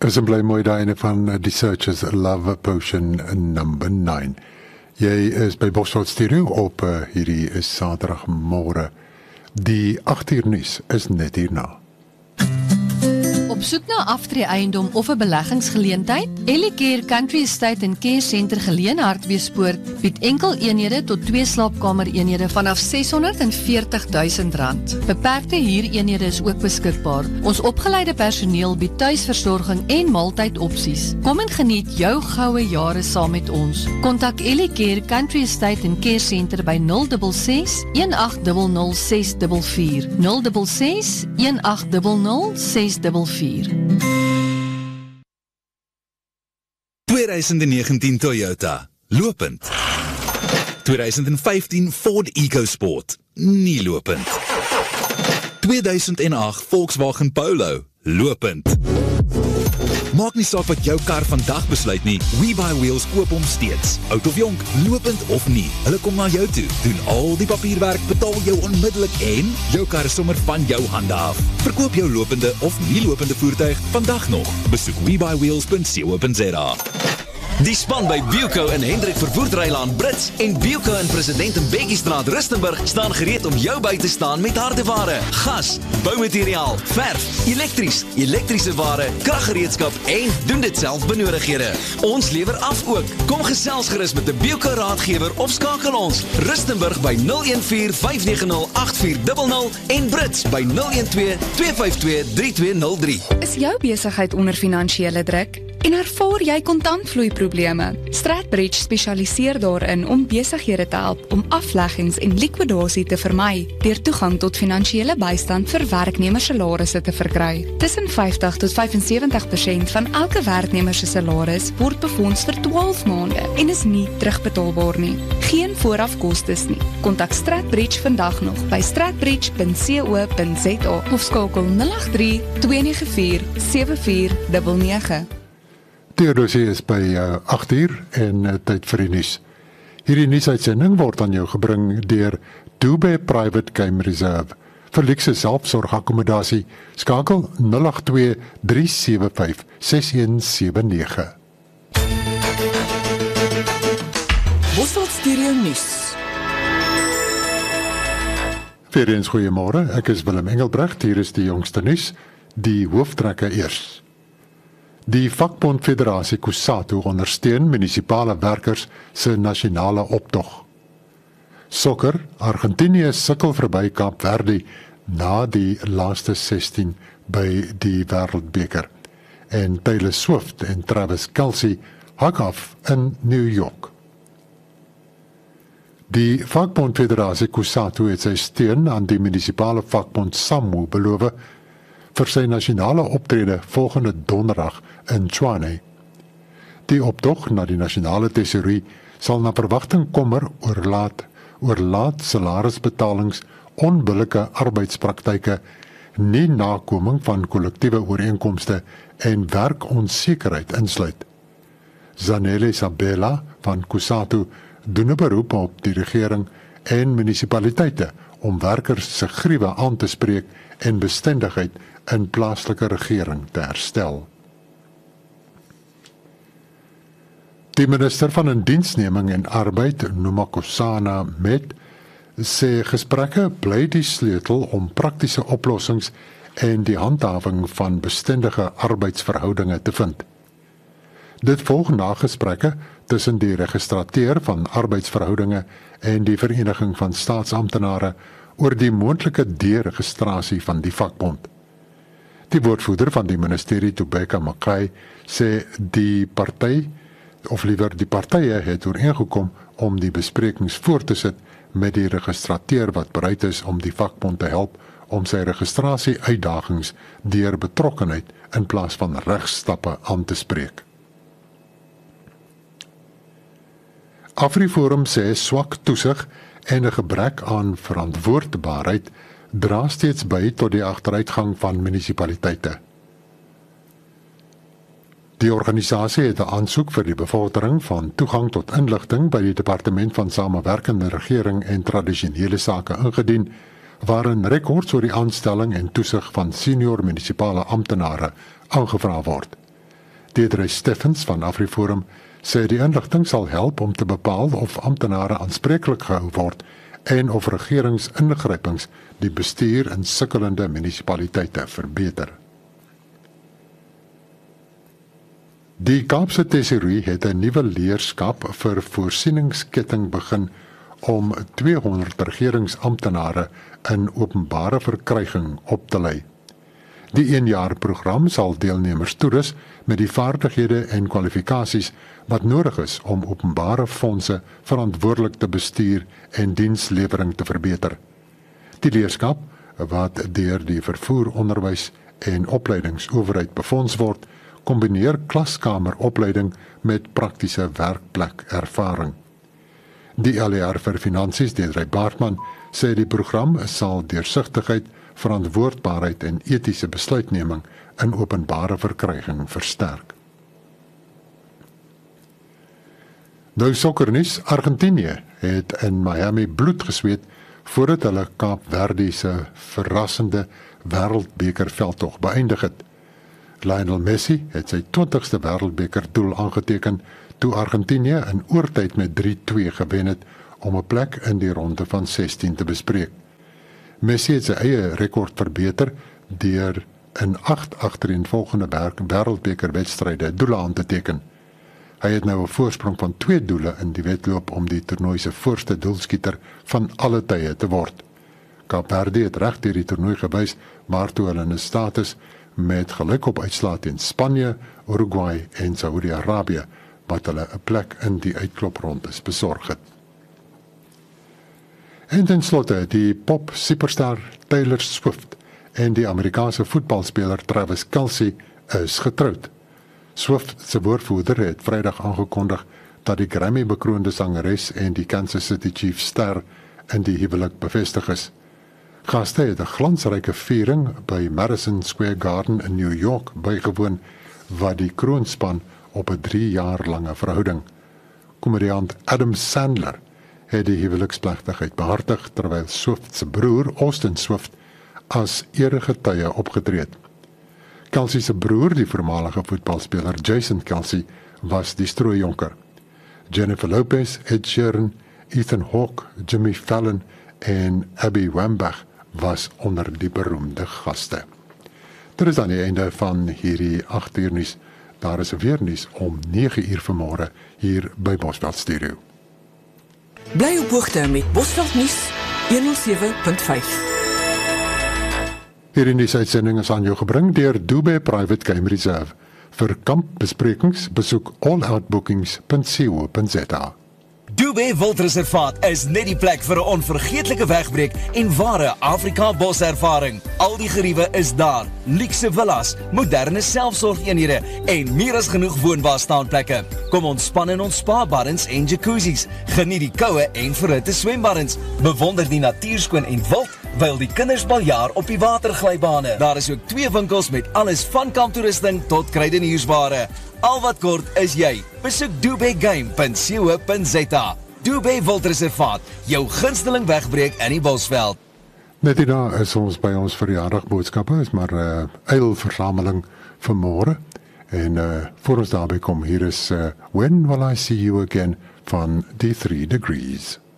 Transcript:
Is 'n bly mooi daai van die Searchers Love Potion number 9. Jy is by Bosveld Stereo op hierdie is Saterdagmôre. Die 8uur nuus is net hierna. Op soek na aftreeeiendom of 'n beleggingsgeleentheid? Elicare Country Estate en Care Center Geleen Hartbeespoort bied enkel eenhede tot 2 slaapkamereenhede vanaf R640,000. Beperkte huureenhede is ook beskikbaar. Ons opgeleide personeel bied tuisversorging en maaltydopsies. Kom en geniet jou goue jare saam met ons. Kontak Elicare Country Estate en Care Center by 066 1800 644. 066 1800 644. 2019 Toyota, lopend. 2015 Ford EcoSport, nie lopend. 2008 Volkswagen Polo, lopend. Maak nie saak wat jou kar vandag besluit nie, WeBuyWheels koop hom steeds. Oud of jonk, lopend of nie, hulle kom na jou toe, doen al die papierwerk, betaal jou onmiddellik en jou kar is sommer van jou hande af. Verkoop jou lopende of nie lopende voertuig vandag nog. Besoek WeBuyWheels.co.za. Die span by Bielco in Hendrik Vervoerdrylaan Brits en Bielco in President Mbeki-straat Rustenburg staan gereed om jou by te staan met hardeware, gas, boumateriaal, verf, elektrische ware, kraggereedskap en doen dit self benodighede. Ons lewer af ook. Kom gesels gerus met 'n Bielco raadgewer of skakel ons Rustenburg by 014 590 8400 en Brits by 012 252 3203. Is jou besigheid onder finansiële druk? En ervaar jy kontantvloeiprobleme? Stratbridge spesialiseer daarin om besighede te help om afleggings en likwidasie te vermy deur toegang tot finansiële bystand vir werknemers se salarisse te verkry. Tussen 50 tot 75% van elke werknemer se salaris word befonds vir 12 maande en is nie terugbetaalbaar nie. Geen vooraf kostes nie. Kontak Stratbridge vandag nog by stratbridge.co.za of skakel 083 294 7499. Theodosie is by 8uur en tyd vir die nuus. Hierdie nuusuitsending word aan jou gebring deur Dube Private Game Reserve. Vir luukse selfsorgakkommodasie skakel 082 375 6179. Bosveld Stereo nuus. Weer eens goeiemôre, ek is Willem Engelbrecht, hier is die jongste nuus, die hooftrekke eers. Die Vakbond Federasie Kusatu ondersteun munisipale werkers se nasionale optog. Sokker, Argentinië sukkel verby Kaap Verde na die laaste 16 by die Wêreldbeker. En Taylor Swift en Travis Kelce hak af in New York. Die Vakbond Federasie Kusatu het sy steun aan die munisipale vakbond SAMWU beloof vir sy nasionale optrede volgende donderdag in Tshwane. Die optog na die nasionale tesourie sal na verwagting kommer oorlaat salarisbetalings, onbillike arbeidspraktyke, nie nakoming van kollektiewe ooreenkomste en werkonsekerheid insluit. Zanele Sabela van Kusatu doen 'n beroep op die regering en munisipaliteite om werkers se griewe aan te spreek en bestendigheid in plaaslike regering te herstel. Die minister van Indiensneming en Arbeid, Nomakosana Met, sê gesprekke bly die sleutel om praktiese oplossings en die handhawing van bestendige arbeidsverhoudinge te vind. Dit volg na gesprekke tussen die registrateur van arbeidsverhoudinge en die Vereniging van Staatsamptenare oor die moontlike deregistrasie van die vakbond. Die woordvoerder van die ministerie, Tobeka Makai, sê die partye het ooreengekom om die besprekings voort te sit met die registrateur wat bereid is om die vakbond te help om sy registrasie uitdagings deur betrokkenheid in plaas van regstappe aan te spreek. AfriForum sê swak toesig en 'n gebrek aan verantwoordbaarheid dra steeds by tot die agteruitgang van munisipaliteite. Die organisasie het 'n aansoek vir die bevordering van toegang tot inligting by die Departement van Samewerkende Regering en Tradisionele Sake ingedien, waarin rekords oor die aanstelling en toesig van senior munisipale amptenare aangevra word. Deidre Steffens van AfriForum sê die inligting sal help om te bepaal of amptenare aanspreeklik gehou word en of regeringsingrypings die bestuur in sukkelende munisipaliteite verbeter. Die Kaapse Tesourier het 'n nuwe leerskap vir voorsieningsketting begin om 200 regeringsamptenare in openbare verkryging op te lei. Die 1-jaar program sal deelnemers toerus met die vaardighede en kwalifikasies wat nodig is om openbare fondse verantwoordelik te bestuur en dienslewering te verbeter. Die leerskap, wat deur die vervoer onderwys en opleidingsowerheid befonds word, kombineer klaskameropleiding met praktiese werkplekervaring. Die LER vir Finansies, Deidre Baartman, sê die program sal deursigtigheid, verantwoordbaarheid en etiese besluitneming in openbare verkryging versterk. Nou sokkernuus, Argentinië het in Miami bloed gesweet voordat hulle Kaapverde se verrassende wêreldbekerveldtog beëindig het. Lionel Messi het sy 20ste wêreldbeker doel aangeteken toe Argentinië in oortyd met 3-2 gewen het om 'n plek in die ronde van 16 te bespreek. Messi het sy eie rekord verbeter deur in 8 agtereenvolgende wêreldbekerwedstryde doele aan te teken. Hy het nou 'n voorsprong van 2 doele in die wedloop om die toernooi se voorste doelskieter van alle tye te word. Kaapverde het reg deur die toernooi gewys, maar toe hulle in 'n status met gelykop uitslae teen Spanje, Uruguay en Saudi-Arabië, wat hulle 'n plek in die uitkloprondes besorg het. En ten slotte, die pop-superstar Taylor Swift en die Amerikaanse voetbalspeler Travis Kelce is getroud. Swift se woordvoerder het Vrydag aangekondig dat die Grammy-bekroonde sangeres en die Kansas City Chiefs ster in die huwelik bevestig is. Gaste het 'n glansryke viering by Madison Square Garden in New York bygewoon, wat die kroonspan op 'n 3 jaar lange verhouding. Komediant Adam Sandler het die huweliksplegtigheid behartig, terwyl Swift se broer Austin Swift as eregetuie opgetree het. Kelce se broer, die voormalige voetbalspeler Jason Kelce, was die strooijonker. Jennifer Lopez, Ed Sheeran, Ethan Hawke, Jimmy Fallon en Abby Wambach was onder die beroemde gaste. Dit is aan die einde van hierdie 8 uur nuus. Daar is weer nuus om 9 uur vanmôre hier by Bosveld Studio. Bly op hoogte met Bosveld nuus 107.5. Hierdie nuusuitsending is aan jou gebring deur Dubai Private Game Reserve. Vir kampbesprekings besoek alloutbookings.co.za. Dubai Wildreservaat is net die plek vir 'n onvergeetlike wegbreek en ware Afrika boservaring. Al die geriewe is daar, luukse villas, moderne selfsorgeenhede en meer as genoeg woonbare staanplekke. Kom ontspan in ons spa-baddens en jacuzzis, geniet die koue en verhitte swembaddens, bewonder die natuurskoon en wild, wyl die kinders baljaar op die waterglybane. Daar is ook 2 winkels met alles van kamptoerusting tot kruideniersware. Al wat kort is jy. Besoek dubaigame.co.za. Dubai Wildreservaat, jou gunsteling wegbreek in die Bosveld. Net hierna is ons by ons verjaardagboodskappe, is maar 'n eilversameling vir môre. En voor ons daarby kom, hier is When Will I See You Again van The 3 Degrees.